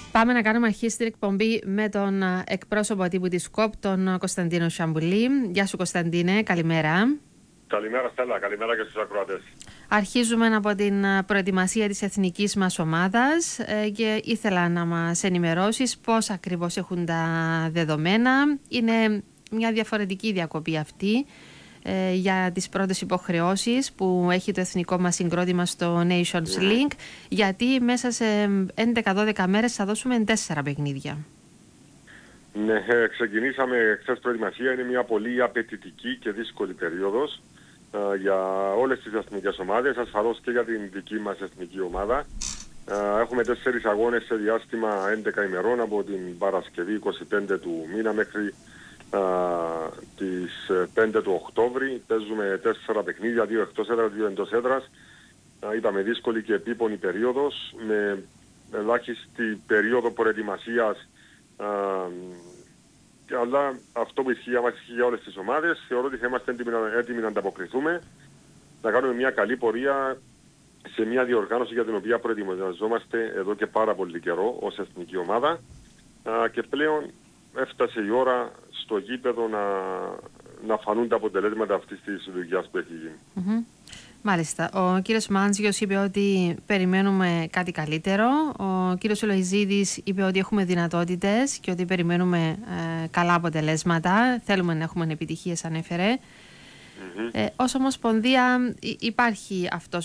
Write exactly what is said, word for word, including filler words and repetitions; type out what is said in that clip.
Πάμε να κάνουμε αρχή στην εκπομπή με τον εκπρόσωπο ατύπου της ΚΟΠ, τον Κωνσταντίνο Σαμπουλή. Γεια σου Κωνσταντίνε, καλημέρα. Καλημέρα Στέλλα, καλημέρα και στους ακροατές. Αρχίζουμε από την προετοιμασία της εθνικής μας ομάδας και ήθελα να μας ενημερώσεις πώς ακριβώς έχουν τα δεδομένα. Είναι μια διαφορετική διακοπή αυτή ε, για τις πρώτες υποχρεώσεις που έχει το εθνικό μας συγκρότημα στο Nations Mm. Link, γιατί μέσα σε έντεκα δώδεκα μέρες θα δώσουμε τέσσερα παιχνίδια. Ναι, ε, ξεκινήσαμε χθες προετοιμασία. Είναι μια πολύ απαιτητική και δύσκολη περίοδος ε, για όλες τις εθνικές ομάδες, ασφαλώς και για την δική μας εθνική ομάδα. Ε, έχουμε τέσσερις αγώνες σε διάστημα έντεκα ημερών, από την Παρασκευή είκοσι πέντε του μήνα μέχρι Uh, τις πέντε του Οκτώβρη. Παίζουμε τέσσερα παιχνίδια, δύο εκτός έδρας, δύο εντός έδρας. Uh, είπαμε δύσκολη και επίπονη περίοδος, με ελάχιστη περίοδο προετοιμασίας, uh, αλλά αυτό που ισχύει, μας ισχύει για όλες τις ομάδες. Θεωρώ ότι θα είμαστε έτοιμοι, έτοιμοι να ανταποκριθούμε, να κάνουμε μια καλή πορεία σε μια διοργάνωση για την οποία προετοιμαζόμαστε εδώ και πάρα πολύ καιρό ως εθνική ομάδα, uh, και πλέον έφτασε η ώρα στο γήπεδο να, να φανούν τα αποτελέσματα αυτής της δουλειάς που έχει γίνει. Mm-hmm. Μάλιστα. Ο κύριος Μάντζιος είπε ότι περιμένουμε κάτι καλύτερο. Ο κύριος Λοϊζίδης είπε ότι έχουμε δυνατότητες και ότι περιμένουμε ε, καλά αποτελέσματα. Θέλουμε να έχουμε επιτυχίες, ανέφερε. Mm-hmm. Ε, ως Ομοσπονδία υπάρχει αυτός